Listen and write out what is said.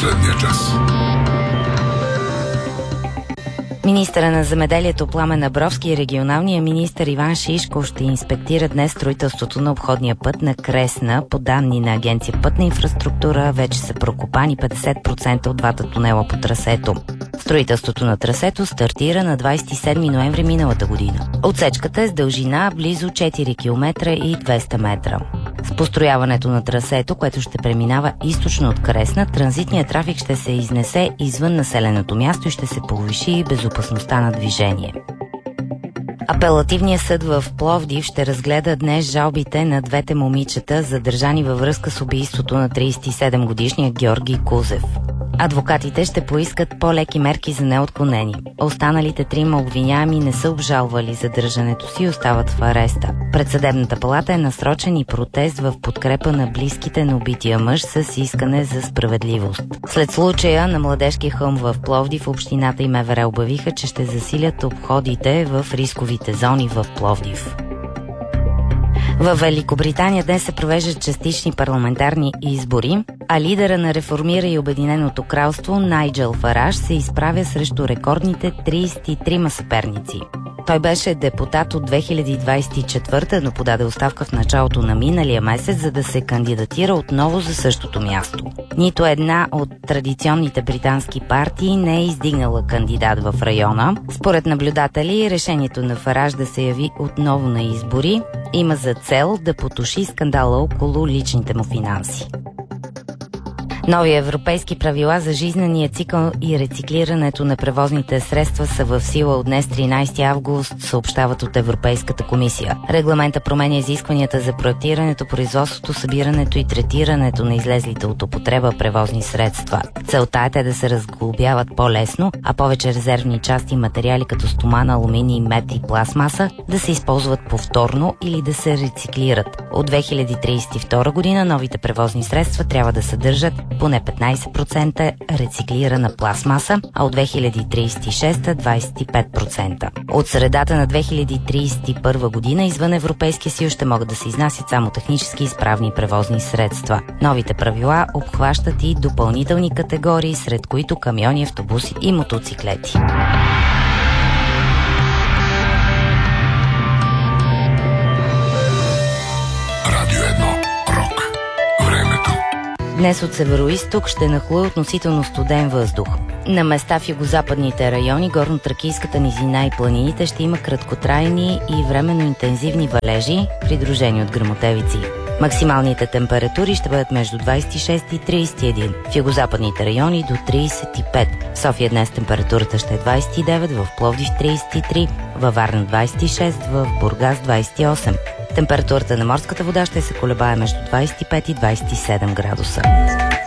последния час. Министъра на земеделието Пламен Абровски и регионалният министър Иван Шишков ще инспектират днес строителството на обходния път на Кресна. По данни на Агенция Пътна инфраструктура вече са прокопани 50% от двата тунела по трасето. Строителството на трасето стартира на 27 ноември миналата година. Отсечката е с дължина близо 4 км и 200 метра. С построяването на трасето, което ще преминава източно от Кресна, транзитният трафик ще се изнесе извън населеното място и ще се повиши безопасността на движение. Апелативният съд в Пловдив ще разгледа днес жалбите на двете момичета, задържани във връзка с убийството на 37-годишния Георги Кузев. Адвокатите ще поискат по-леки мерки за неотклонение. Останалите трима обвиняеми не са обжалвали задържането си и остават в ареста. Пред съдебната палата е насрочен и протест в подкрепа на близките на убития мъж с искане за справедливост. След случая на Младежкия хълм в Пловдив, общината и МВР обявиха, че ще засилят обходите в рисковите зони в Пловдив. В Великобритания днес се провеждат частични парламентарни избори, а лидера на Реформира и Обединеното кралство Найджел Фараж се изправя срещу рекордните 33 съперници. Той беше депутат от 2024, но подаде оставка в началото на миналия месец, за да се кандидатира отново за същото място. Нито една от традиционните британски партии не е издигнала кандидат в района. Според наблюдатели, решението на Фараж да се яви отново на избори има за цел да потуши скандала около личните му финанси. Нови европейски правила за жизнения цикъл и рециклирането на превозните средства са в сила от днес 13 август, съобщават от Европейската комисия. Регламента променя изискванията за проектирането, производството, събирането и третирането на излезлите от употреба превозни средства. Целта е те да се разглобяват по-лесно, а повече резервни части и материали като стомана, алуминий, мед и пластмаса да се използват повторно или да се рециклират. От 2032 година новите превозни средства трябва да съдържат поне 15% рециклирана пластмаса, а от 2036 25%. От средата на 2031 година извън Европейския съюз ще могат да се изнасят само технически изправни превозни средства. Новите правила обхващат и допълнителни категории, сред които камиони, автобуси и мотоциклети. Днес от североизток ще нахлуе относително студен въздух. На места в югозападните райони, горно-тракийската низина и планините ще има краткотрайни и временно интензивни валежи, придружени от гръмотевици. Максималните температури ще бъдат между 26 и 31, в югозападните райони до 35. В София днес температурата ще е 29, в Пловдив 33, във Варна 26, в Бургас 28. Температурата на морската вода ще се колебае между 25 и 27 градуса.